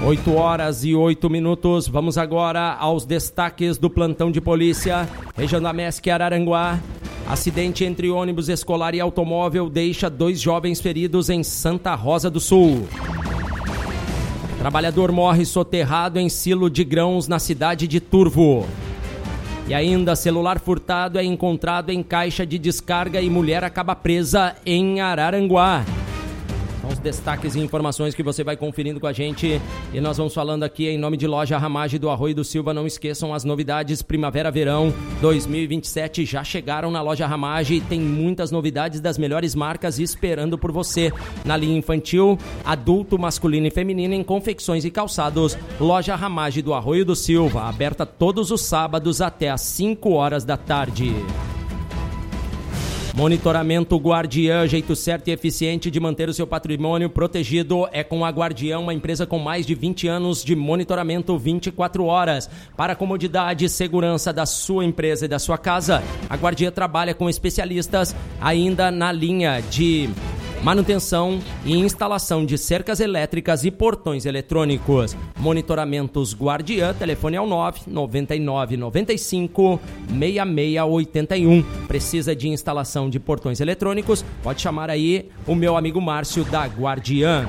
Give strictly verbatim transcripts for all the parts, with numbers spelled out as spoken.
oito horas e oito minutos. Vamos agora aos destaques do plantão de polícia. Região da Mesc, Araranguá. Acidente entre ônibus escolar e automóvel deixa dois jovens feridos em Santa Rosa do Sul. Trabalhador morre soterrado em silo de grãos na cidade de Turvo. E ainda, celular furtado é encontrado em caixa de descarga e mulher acaba presa em Araranguá. São os destaques e informações que você vai conferindo com a gente. E nós vamos falando aqui em nome de Loja Ramage do Arroio do Silva. Não esqueçam as novidades Primavera-Verão dois mil e vinte e sete já chegaram na Loja Ramage e tem muitas novidades das melhores marcas esperando por você. Na linha infantil, adulto, masculino e feminino em confecções e calçados. Loja Ramage do Arroio do Silva, aberta todos os sábados até às cinco horas da tarde. Monitoramento Guardiã, jeito certo e eficiente de manter o seu patrimônio protegido é com a Guardiã, uma empresa com mais de vinte anos de monitoramento vinte e quatro horas. Para a comodidade e segurança da sua empresa e da sua casa, a Guardiã trabalha com especialistas ainda na linha de manutenção e instalação de cercas elétricas e portões eletrônicos. Monitoramentos Guardiã, telefone é o nove nove nove nove cinco seis seis oito um. Precisa de instalação de portões eletrônicos? Pode chamar aí o meu amigo Márcio da Guardiã.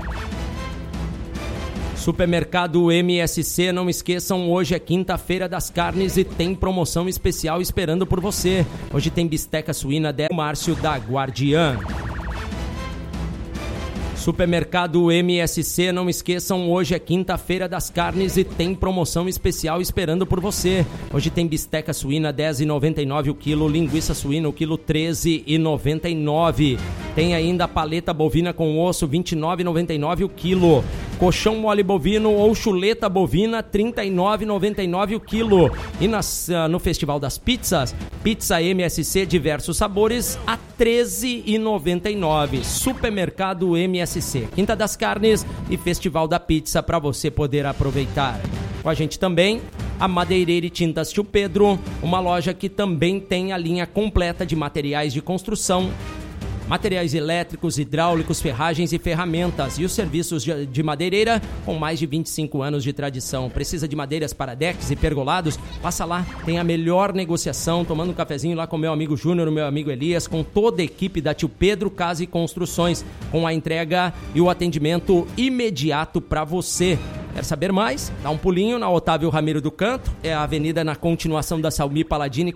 Supermercado M S C, não esqueçam, hoje é quinta-feira das carnes e tem promoção especial esperando por você. Hoje tem bisteca suína de Márcio da Guardiã. Supermercado M S C, não esqueçam, hoje é quinta-feira das carnes e tem promoção especial esperando por você. Hoje tem bisteca suína dez reais e noventa e nove centavos o quilo, linguiça suína o quilo treze reais e noventa e nove centavos. Tem ainda paleta bovina com osso vinte e nove reais e noventa e nove centavos o quilo. Colchão mole bovino ou chuleta bovina trinta e nove reais e noventa e nove centavos o quilo. E nas, no Festival das Pizzas, pizza M S C diversos sabores a treze reais e noventa e nove centavos. Supermercado M S C, Quinta das Carnes e Festival da Pizza para você poder aproveitar. Com a gente também a Madeireira e Tintas Tio Pedro, uma loja que também tem a linha completa de materiais de construção, materiais elétricos, hidráulicos, ferragens e ferramentas. E os serviços de madeireira com mais de vinte e cinco anos de tradição. Precisa de madeiras para decks e pergolados? Passa lá, tem a melhor negociação, tomando um cafezinho lá com meu amigo Júnior, o meu amigo Elias, com toda a equipe da Tio Pedro Casa e Construções, com a entrega e o atendimento imediato para você. Quer saber mais? Dá um pulinho na Otávio Ramiro do Canto, é a avenida na continuação da Salmi Paladini,